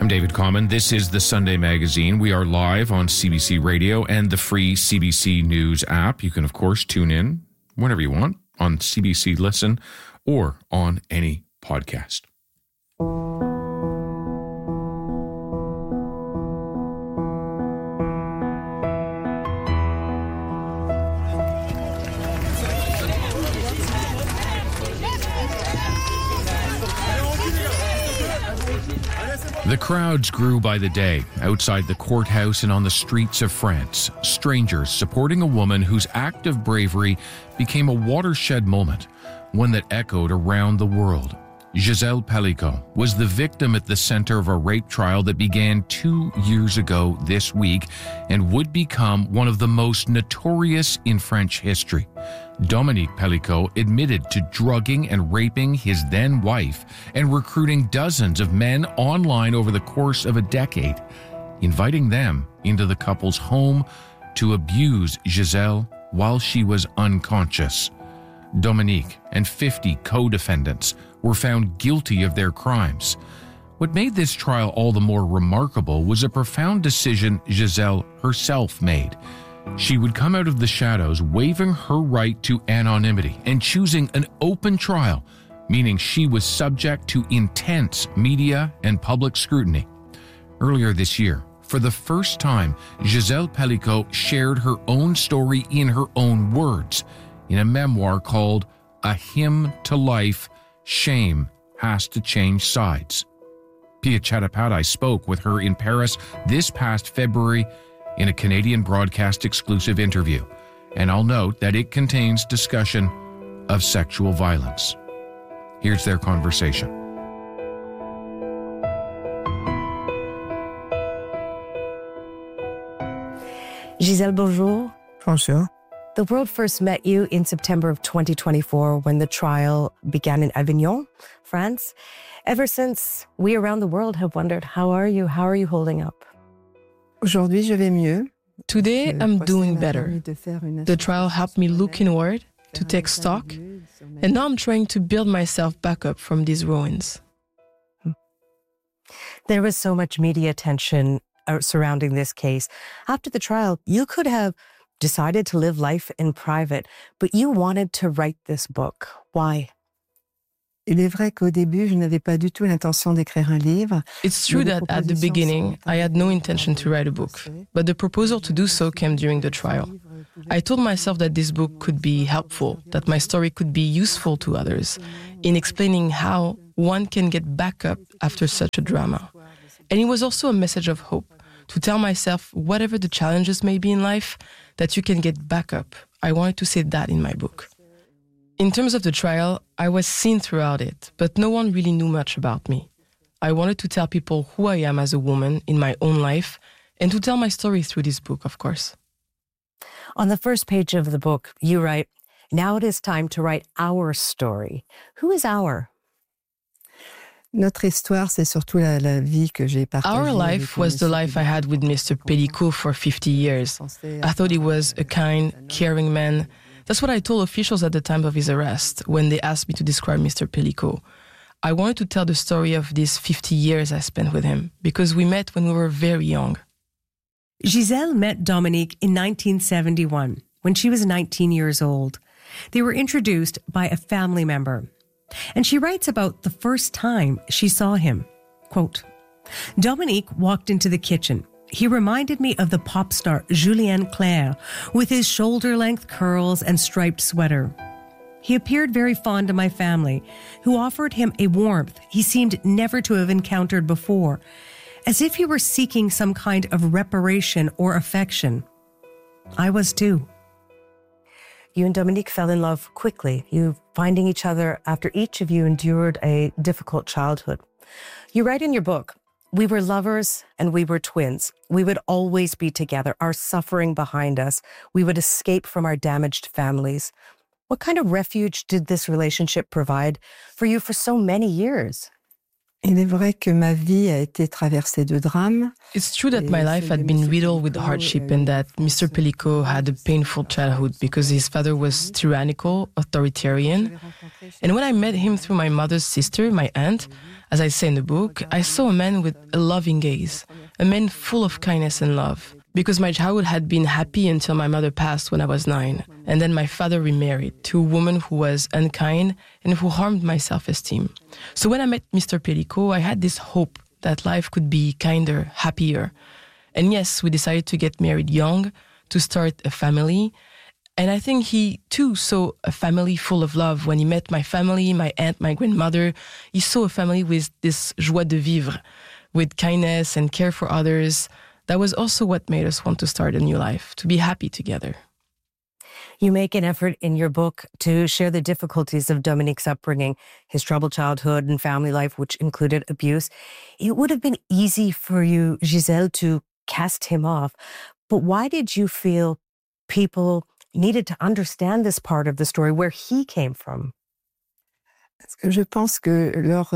I'm David Common. This is the Sunday Magazine. We are live on CBC Radio and the free CBC News app. You can, of course, tune in whenever you want on CBC Listen or on any podcast. The crowds grew by the day outside the courthouse and on the streets of France. Strangers supporting a woman whose act of bravery became a watershed moment, one that echoed around the world. Gisèle Pelicot was the victim at the center of a rape trial that began 2 years ago this week and would become one of the most notorious in French history. Dominique Pelicot admitted to drugging and raping his then wife and recruiting dozens of men online over the course of a decade, inviting them into the couple's home to abuse Gisèle while she was unconscious. Dominique and 50 co-defendants were found guilty of their crimes. What made this trial all the more remarkable was a profound decision Gisèle herself made. She would come out of the shadows waiving her right to anonymity and choosing an open trial, meaning she was subject to intense media and public scrutiny. Earlier this year, for the first time, Gisèle Pelicot shared her own story in her own words in a memoir called A Hymn to Life, Shame Has to Change Sides. Pia Chattopadhyay spoke with her in Paris this past February in a Canadian broadcast exclusive interview, and I'll note that it contains discussion of sexual violence. Here's their conversation. Gisèle, bonjour. Bonjour. The world first met you in September of 2024 when the trial began in Avignon, France. Ever since, we around the world have wondered, how are you? How are you holding up? Aujourd'hui, je vais mieux. Today, I'm doing better. The trial helped me look inward, to take stock, and now I'm trying to build myself back up from these ruins. There was so much media attention surrounding this case. After the trial, you could have decided to live life in private, but you wanted to write this book. Why? Il est vrai qu'au début, je n'avais pas du tout l'intention d'écrire un livre. It's true that at the beginning, I had no intention to write a book, but the proposal to do so came during the trial. I told myself that this book could be helpful, that my story could be useful to others in explaining how one can get back up after such a drama. And it was also a message of hope, to tell myself, whatever the challenges may be in life, that you can get back up. I wanted to say that in my book. In terms of the trial, I was seen throughout it, but no one really knew much about me. I wanted to tell people who I am as a woman in my own life and to tell my story through this book, of course. On the first page of the book, you write, "Now it is time to write our story." Who is our? Notre histoire, c'est surtout la vie que j'ai partagée. Our life was the life I had with Mr. Pelicot for 50 years. I thought he was a kind, caring man. That's what I told officials at the time of his arrest when they asked me to describe Mr. Pelicot. I wanted to tell the story of these 50 years I spent with him because we met when we were very young. Gisèle met Dominique in 1971 when she was 19 years old. They were introduced by a family member. And she writes about the first time she saw him. Quote, "Dominique walked into the kitchen. He reminded me of the pop star Julien Clerc with his shoulder-length curls and striped sweater. He appeared very fond of my family, who offered him a warmth he seemed never to have encountered before, as if he were seeking some kind of reparation or affection. I was too." You and Dominique fell in love quickly, you finding each other after each of you endured a difficult childhood. You write in your book, "We were lovers and we were twins. We would always be together, our suffering behind us. We would escape from our damaged families." What kind of refuge did this relationship provide for you for so many years? Il est vrai que ma vie a été traversée de drames. It's true that my life had been riddled with hardship and that Mr. Pelicot had a painful childhood because his father was tyrannical, authoritarian. And when I met him through my mother's sister, my aunt, As I say in the book, I saw a man with a loving gaze, a man full of kindness and love. Because my childhood had been happy until my mother passed when I was 9. And then my father remarried to a woman who was unkind and who harmed my self-esteem. So when I met Mr. Pellicot, I had this hope that life could be kinder, happier. And yes, we decided to get married young, to start a family. And I think he too saw a family full of love. When he met my family, my aunt, my grandmother, he saw a family with this joie de vivre, with kindness and care for others. That was also what made us want to start a new life, to be happy together. You make an effort in your book to share the difficulties of Dominique's upbringing, his troubled childhood and family life, which included abuse. It would have been easy for you, Gisèle, to cast him off. But why did you feel people needed to understand this part of the story, where he came from? Parce que je pense que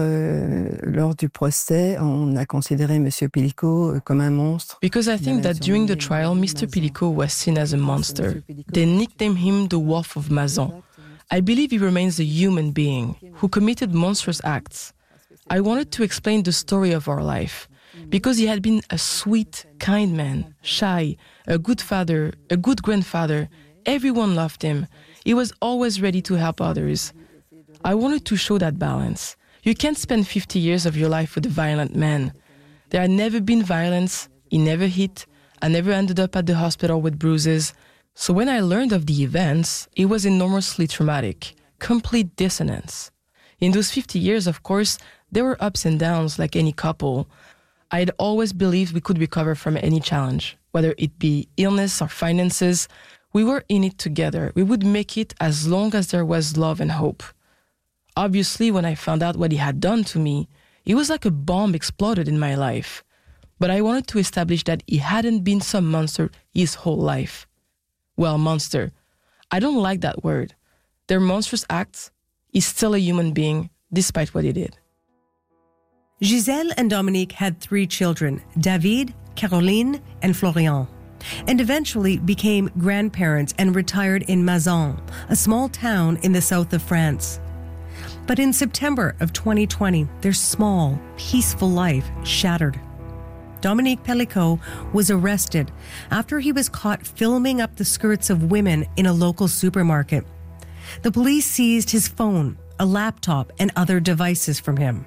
lors du procès, on a considéré M. Pellicot comme un monstre. Because I think that during the trial, Mr. Pellicot was seen as a monster. They nicknamed him the Wolf of Mazan. I believe he remains a human being who committed monstrous acts. I wanted to explain the story of our life, because he had been a sweet, kind man, shy, a good father, a good grandfather. Everyone loved him. He was always ready to help others. I wanted to show that balance. You can't spend 50 years of your life with a violent man. There had never been violence. He never hit. I never ended up at the hospital with bruises. So when I learned of the events, it was enormously traumatic, complete dissonance. In those 50 years, of course, there were ups and downs like any couple. I had always believed we could recover from any challenge, whether it be illness or finances. We were in it together. We would make it as long as there was love and hope. Obviously, when I found out what he had done to me, it was like a bomb exploded in my life. But I wanted to establish that he hadn't been some monster his whole life. Well, monster. I don't like that word. Their monstrous acts, he's still a human being, despite what he did. Gisèle and Dominique had 3 children, David, Caroline, and Florian, and eventually became grandparents and retired in Mazan, a small town in the south of France. But in September of 2020, their small, peaceful life shattered. Dominique Pellicot was arrested after he was caught filming up the skirts of women in a local supermarket. The police seized his phone, a laptop, and other devices from him.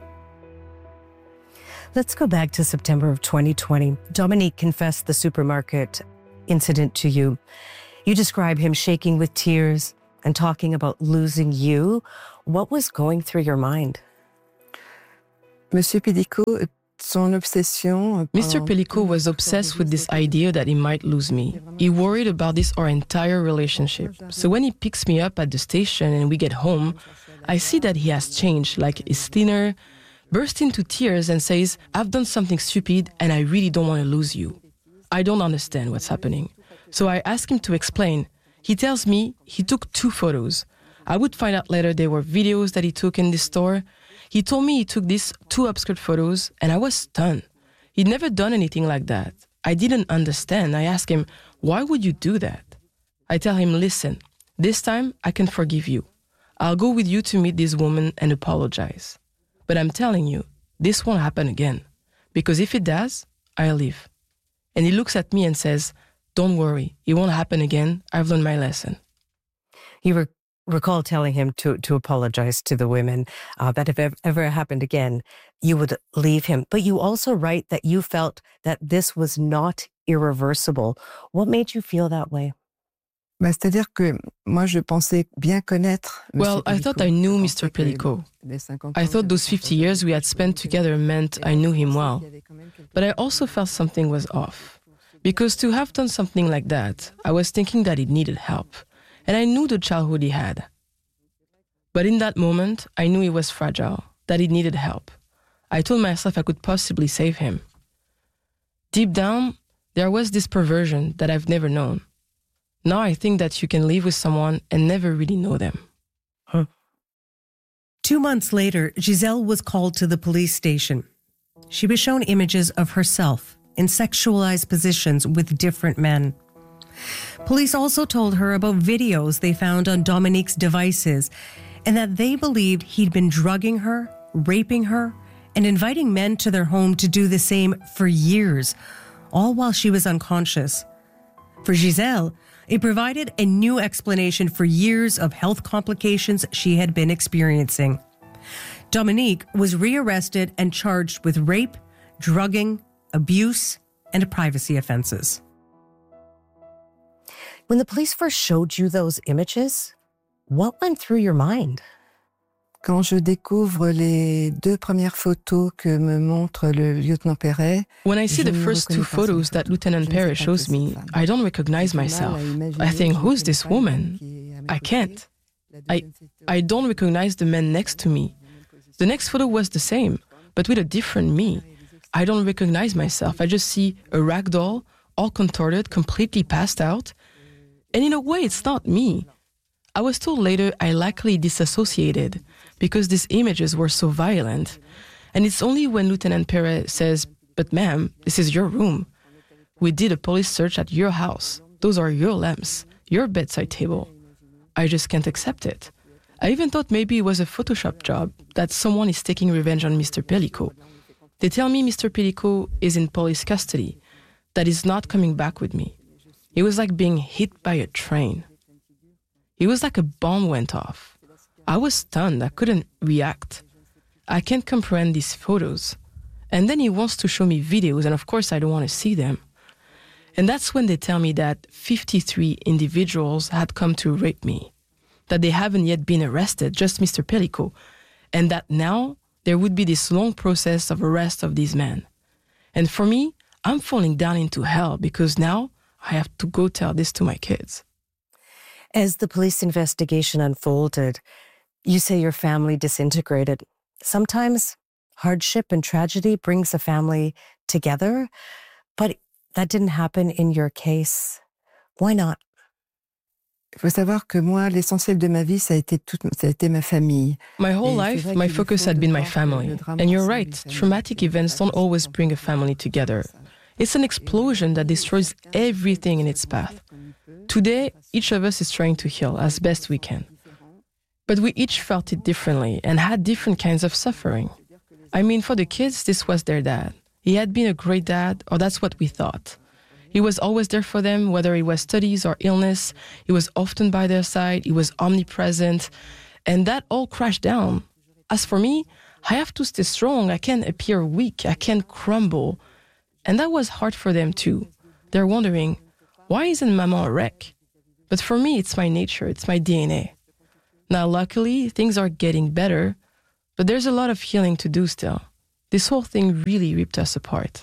Let's go back to September of 2020. Dominique confessed the supermarket incident to you. You describe him shaking with tears and talking about losing you. What was going through your mind? Monsieur Pellicot, son obsession... Mr. Pellicot was obsessed with this idea that he might lose me. He worried about this our entire relationship. So when he picks me up at the station and we get home, I see that he has changed, like he's thinner, bursts into tears and says, "I've done something stupid and I really don't want to lose you." I don't understand what's happening. So I ask him to explain. He tells me he took 2 photos. I would find out later they were videos that he took in this store. He told me he took these 2 upskirt photos and I was stunned. He'd never done anything like that. I didn't understand. I asked him, "Why would you do that?" I tell him, "Listen, this time I can forgive you. I'll go with you to meet this woman and apologize. But I'm telling you, this won't happen again. Because if it does, I'll leave." And he looks at me and says, "Don't worry, it won't happen again. I've learned my lesson." You recall telling him to apologize to the women, that if it ever happened again, you would leave him. But you also write that you felt that this was not irreversible. What made you feel that way? C'est-à-dire que moi, je pensais bien connaître... Well, I thought I knew Mr. Pellicot. I thought those 50 years we had spent together meant I knew him well. But I also felt something was off. Because to have done something like that, I was thinking that he needed help. And I knew the childhood he had. But in that moment, I knew he was fragile, that he needed help. I told myself I could possibly save him. Deep down, there was this perversion that I've never known. Now I think that you can live with someone and never really know them. 2 months later, Gisèle was called to the police station. She was shown images of herself in sexualized positions with different men. Police also told her about videos they found on Dominique's devices and that they believed he'd been drugging her, raping her, and inviting men to their home to do the same for years, all while she was unconscious. For Gisèle, it provided a new explanation for years of health complications she had been experiencing. Dominique was rearrested and charged with rape, drugging, abuse, and privacy offenses. When the police first showed you those images, what went through your mind? Quand je découvre les 2 premières photos que me montre le lieutenant Perret, when I see the first 2 photos that Lieutenant Perret shows me, I don't recognize myself. I think, who's this woman? I can't. I don't recognize the man next to me. The next photo was the same, but with a different me. I don't recognize myself. I just see a rag doll, all contorted, completely passed out. And in a way, it's not me. I was told later I likely disassociated because these images were so violent. And it's only when Lieutenant Perret says, "But ma'am, this is your room. We did a police search at your house. Those are your lamps, your bedside table." I just can't accept it. I even thought maybe it was a Photoshop job, that someone is taking revenge on Mr. Pellicot. They tell me Mr. Pellicot is in police custody, that he's not coming back with me. It was like being hit by a train. It was like a bomb went off. I was stunned. I couldn't react. I can't comprehend these photos. And then he wants to show me videos, and of course I don't want to see them. And that's when they tell me that 53 individuals had come to rape me, that they haven't yet been arrested, just Mr. Pellicot, and that now there would be this long process of arrest of these men. And for me, I'm falling down into hell because now I have to go tell this to my kids. As the police investigation unfolded, you say your family disintegrated. Sometimes hardship and tragedy brings a family together, but that didn't happen in your case. Why not? Il faut savoir que moi, l'essentiel de ma vie, ça a été ma famille. My whole life, my focus had been my family. And you're right, traumatic events don't always bring a family together. It's an explosion that destroys everything in its path. Today, each of us is trying to heal as best we can. But we each felt it differently and had different kinds of suffering. I mean, for the kids, this was their dad. He had been a great dad, or that's what we thought. He was always there for them, whether it was studies or illness. He was often by their side. He was omnipresent. And that all crashed down. As for me, I have to stay strong. I can't appear weak. I can't crumble. And that was hard for them too. They're wondering, why isn't Maman a wreck? But for me, it's my nature. It's my DNA. Now, luckily, things are getting better, but there's a lot of healing to do still. This whole thing really ripped us apart.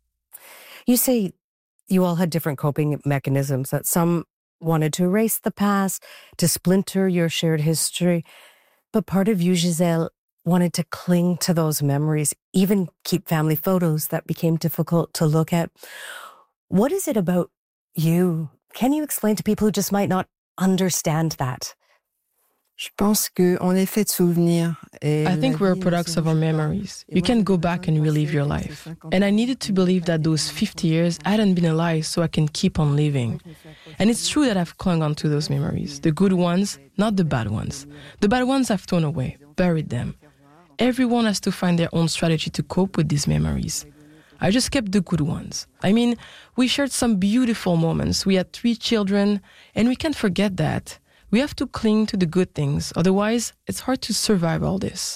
You say you all had different coping mechanisms, that some wanted to erase the past, to splinter your shared history. But part of you, Gisèle, wanted to cling to those memories, even keep family photos that became difficult to look at. What is it about you? Can you explain to people who just might not understand that? Je pense qu'on est fait de souvenirs. I think we're products of our memories. You can go back and relive your life. And I needed to believe that those 50 years hadn't been a lie so I can keep on living. And it's true that I've clung on to those memories. The good ones, not the bad ones. The bad ones I've thrown away, buried them. Everyone has to find their own strategy to cope with these memories. I just kept the good ones. I mean, we shared some beautiful moments. We had 3 children, and we can't forget that. We have to cling to the good things, otherwise it's hard to survive all this.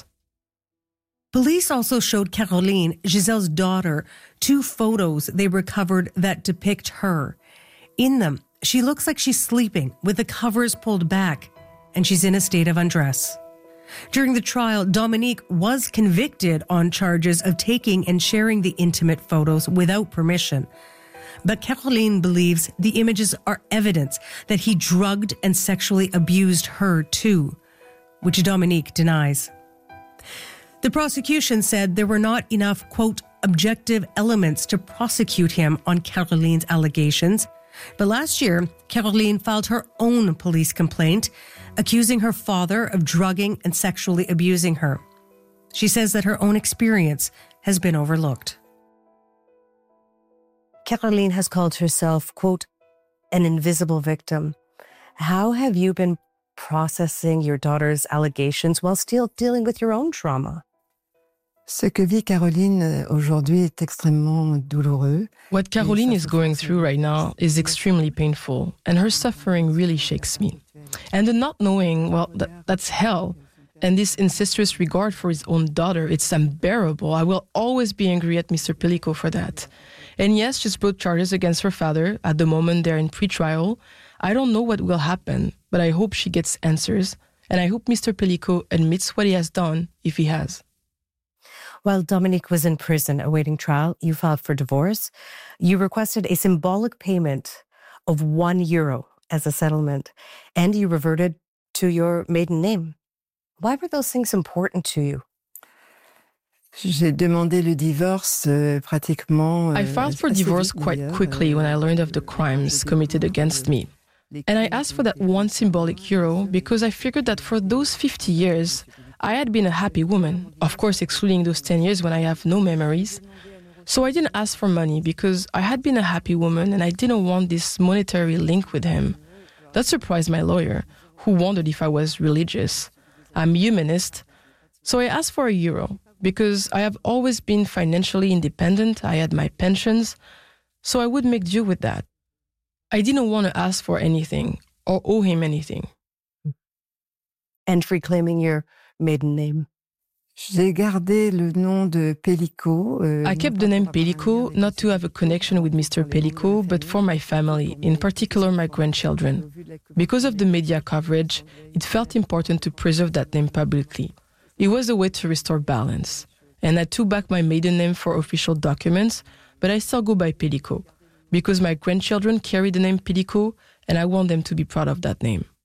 Police also showed Caroline, Gisèle's daughter, 2 photos they recovered that depict her. In them, she looks like she's sleeping with the covers pulled back, and she's in a state of undress. During the trial, Dominique was convicted on charges of taking and sharing the intimate photos without permission. But Caroline believes the images are evidence that he drugged and sexually abused her too, which Dominique denies. The prosecution said there were not enough, quote, objective elements to prosecute him on Caroline's allegations. But last year, Caroline filed her own police complaint, accusing her father of drugging and sexually abusing her. She says that her own experience has been overlooked. Caroline has called herself, quote, an invisible victim. How have you been processing your daughter's allegations while still dealing with your own trauma? Ce que vit Caroline aujourd'hui est extrêmement douloureux. What Caroline is going through right now is extremely painful, and her suffering really shakes me. And the not knowing, well, that's hell. And this incestuous regard for his own daughter, it's unbearable. I will always be angry at Mr. Pellico for that. And yes, she's brought charges against her father. At the moment, they're in pre-trial. I don't know what will happen, but I hope she gets answers. And I hope Mr. Pellico admits what he has done, if he has. While Dominique was in prison awaiting trial, you filed for divorce. You requested a symbolic payment of €1 as a settlement, and you reverted to your maiden name. Why were those things important to you? J'ai demandé le divorce pratiquement. I filed for divorce quite quickly when I learned of the crimes committed against me. And I asked for that one symbolic euro because I figured that for those 50 years, I had been a happy woman, of course excluding those 10 years when I have no memories. So I didn't ask for money because I had been a happy woman and I didn't want this monetary link with him. That surprised my lawyer, who wondered if I was religious. I'm humanist, so I asked for €1 because I have always been financially independent. I had my pensions, so I would make do with that. I didn't want to ask for anything or owe him anything. And reclaiming your maiden name. J'ai gardé le nom de Pellico. I kept the name Pellico not to have a connection with Mr. Pellico, but for my family, in particular my grandchildren. Because of the media coverage, it felt important to preserve that name publicly. It was a way to restore balance. And I took back my maiden name for official documents, but I still go by Pellico, because my grandchildren carry the name Pellico, and I want them to be proud of that name.